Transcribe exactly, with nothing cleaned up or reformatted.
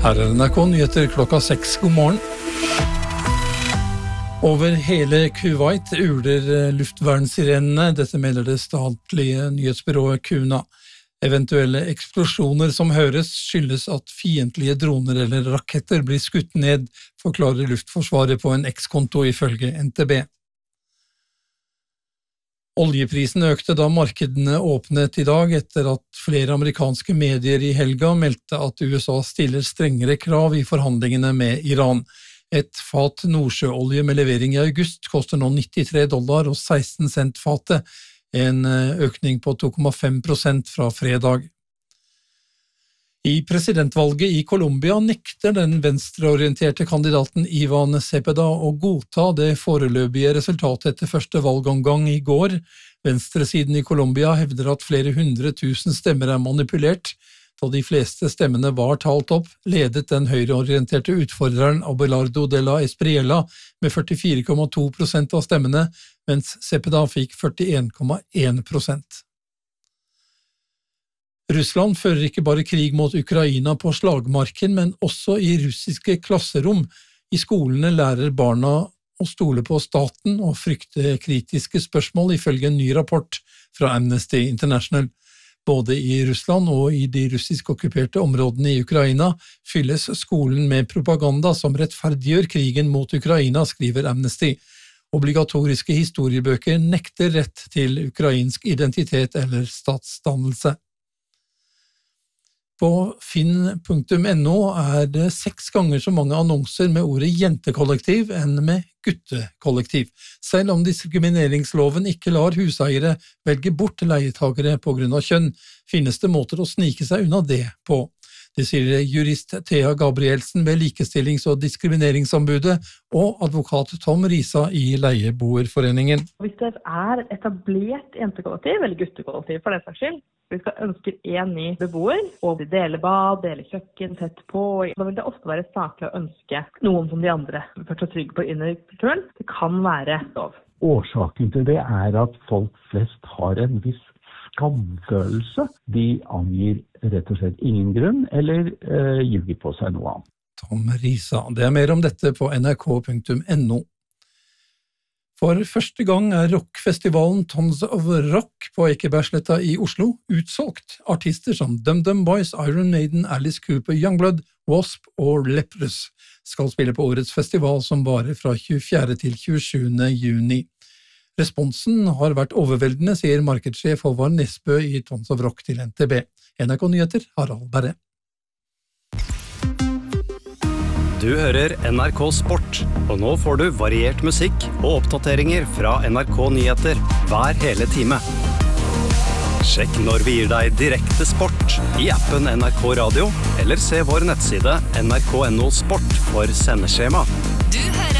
Her er N R K Nyheter klokka seks. God morgen. Over hele Kuwait uler luftvernsirenene. Dette melder det statlige nyhetsbyrået Kuna. Eventuelle eksplosjoner som høres skyldes at fiendtlige droner eller raketter blir skutt ned, forklarer luftforsvaret på en X-konto ifølge N T B. Oljeprisen økte da markedene åpnet i dag etter at flere amerikanske medier i helga meldte at U S A stiller strengere krav i forhandlingene med Iran. Et fat nordsjøolje med levering i august koster nå nittitre dollar og seksten cent fatet, en økning på to komma fem prosent fra fredag. I presidentvalget i Colombia nekter den venstreorienterte kandidaten Ivan Cepeda å godta det foreløpige resultatet etter første valgomgang i går. Venstresiden i Colombia hevder at flere hundre tusen stemmer er manipulert. Da de fleste stemmene var talt opp, ledet den høyreorienterte utfordreren Abelardo de la Espriella med førtifire komma to prosent av stemmene, mens Cepeda fikk førtien komma en prosent. Russland fører ikke bare krig mot Ukraina på slagmarken, men også i russiske klasserom. I skolene lærer barna å stole på staten og frykte kritiske spørsmål ifølge en ny rapport fra Amnesty International. Både i Russland og i de russisk okkuperte områdene i Ukraina fylles skolen med propaganda som rettferdiggjør krigen mot Ukraina, skriver Amnesty. Obligatoriske historiebøker nekter rett til ukrainsk identitet eller statsdannelse. På finn punktum no er det seks ganger så mange annonser med ordet jentekollektiv enn med guttekollektiv. Selv om diskrimineringsloven ikke lar huseiere velge bort leietagere på grunn av kjønn, finnes det måter å snike seg unna det på. Det sier jurist Thea Gabrielsen ved Likestillings- og diskrimineringsombudet og advokat Tom Risa i Leieboerforeningen. Hvis det er etablert jentekollektiv eller guttekollektiv for den saks skyld, hvis vi ønsker en ny beboer, og de deler bad, deler kjøkken, tett på, da vil det ofte være saklig å ønske noen som de andre føler seg trygg på inne i kulturen. Det kan være lov. Årsaken til det er at folk flest har en viss skamfølelse. De angir rett og slett ingen grunn, eller øh, ljuger på seg noe annet. Tom Risa, det er mer om dette på N R K punktum no. For første gang er rockfestivalen Tons of Rock på Ekebergsletta i Oslo utsolgt. Artister som Dum Dum Boys, Iron Maiden, Alice Cooper, Youngblood, Wasp og Leprous skal spille på årets festival som varer fra tjuefjerde til tjuesjuende juni. Responsen har vært overveldende, sier markedssjef Håvard Nesbø i Tons of Rock til N T B. N R K Nyheter, Harald Berre. Du hører N R K Sport, og nå får du variert musikk og oppdateringer fra N R K Nyheter hver hele time. Sjekk når vi gir deg direkte sport i appen N R K Radio, eller se vår nettside N R K punktum no sport for sendeskjema. Du hører